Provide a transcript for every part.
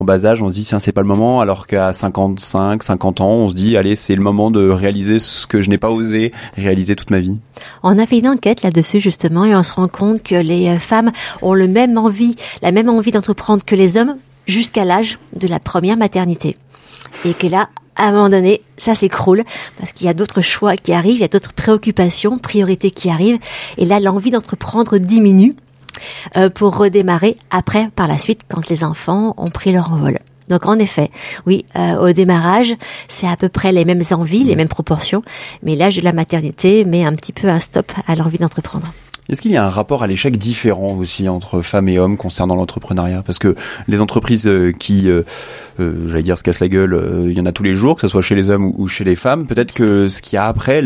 En bas âge, on se dit tiens, c'est pas le moment, alors qu'à 55, 50 ans, on se dit allez, c'est le moment de réaliser ce que je n'ai pas osé réaliser toute ma vie. On a fait une enquête là-dessus justement et on se rend compte que les femmes ont la même envie d'entreprendre que les hommes jusqu'à l'âge de la première maternité. Et que là, à un moment donné, ça s'écroule parce qu'il y a d'autres choix qui arrivent, il y a d'autres préoccupations, priorités qui arrivent et là, l'envie d'entreprendre diminue. Pour redémarrer après, par la suite, quand les enfants ont pris leur envol. Donc en effet, oui, au démarrage, c'est à peu près les mêmes envies, les mêmes proportions, mais l'âge de la maternité met un petit peu un stop à l'envie d'entreprendre. Est-ce qu'il y a un rapport à l'échec différent aussi entre femmes et hommes concernant l'entrepreneuriat ? Parce que les entreprises qui, j'allais dire, se cassent la gueule, il y en a tous les jours, que ce soit chez les hommes ou chez les femmes. Peut-être que ce qu'il y a après,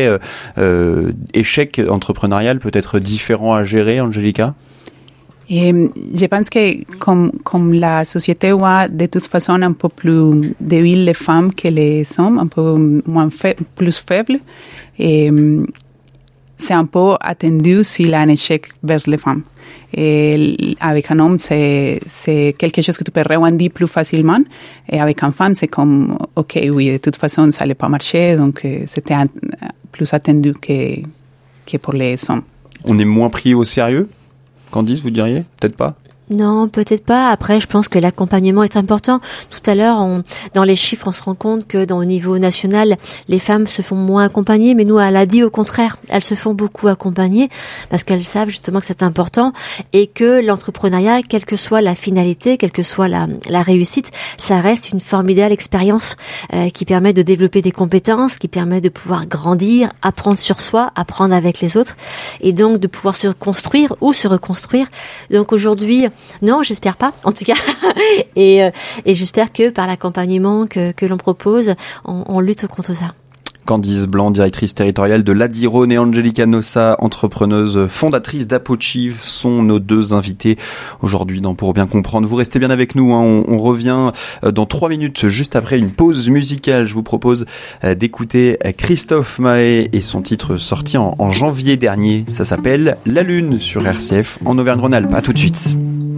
échec entrepreneurial peut être différent à gérer, Angelica ? Je pense que comme la société voit de toute façon un peu plus débiles les femmes que les hommes, un peu plus faibles, et c'est un peu attendu s'il y a un échec vers les femmes. Et avec un homme, c'est quelque chose que tu peux rebondir plus facilement. Et avec une femme, c'est comme, OK, oui, de toute façon, ça n'allait pas marcher. Donc, c'était plus attendu que pour les hommes. On est moins pris au sérieux ? Candice, vous diriez ? Peut-être pas ? Non, peut-être pas. Après, je pense que l'accompagnement est important. Tout à l'heure, dans les chiffres, on se rend compte que au niveau national, les femmes se font moins accompagner, mais nous, elle a dit au contraire, elles se font beaucoup accompagner parce qu'elles savent justement que c'est important et que l'entrepreneuriat, quelle que soit la finalité, quelle que soit la réussite, ça reste une formidable expérience qui permet de développer des compétences, qui permet de pouvoir grandir, apprendre sur soi, apprendre avec les autres et donc de pouvoir se construire ou se reconstruire. Donc aujourd'hui, non, j'espère pas, en tout cas. et j'espère que par l'accompagnement que l'on propose, on lutte contre ça. Candice Blanc, directrice territoriale de l'Adirone, et Angelica Nossa, entrepreneuse fondatrice d'Apochive, sont nos deux invités aujourd'hui dans Pour bien comprendre. Vous restez bien avec nous, hein. On revient dans 3 minutes, juste après une pause musicale. Je vous propose d'écouter Christophe Mahé et son titre sorti en janvier dernier. Ça s'appelle La Lune sur RCF en Auvergne-Rhône-Alpes. À tout de suite.